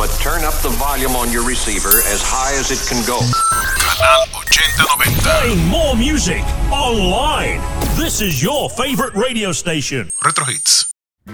but turn up the volume on your receiver as high as it can go. Canal 8090. Playing more music online. This is your favorite radio station. Retro Hits.